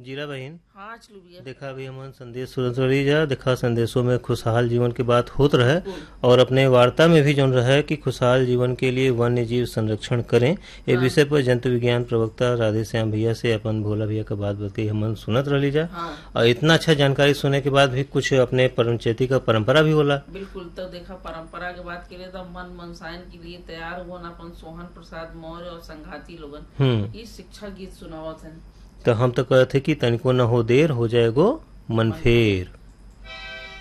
जीरा बहन, हाँ चलू भैया। देखा अभी हमन संदेश सुनत रही जा। देखा संदेशों में खुशहाल जीवन की बात होत रहे बिल्कुल। और अपने वार्ता में भी जोन रहे कि खुशहाल जीवन के लिए वन्य जीव संरक्षण करें। ये हाँ। विषय पर जंतु विज्ञान प्रवक्ता राधे श्याम भैया से अपन भोला भैया का बात बताई हमन सुनत रही जा। हाँ और इतना अच्छा जानकारी सुनने के बाद भी कुछ अपने परमचेती का परंपरा भी होला। बिल्कुल। तो देखा परंपरा के बात करे तो मन मनसायन के लिए तैयार हुआ अपन सोहन प्रसाद मौर्य और संघाती लोगन ये शिक्षा गीत सुनावत है। तो हम तो कहते कि तनिको न हो देर हो जाएगो मन फेर।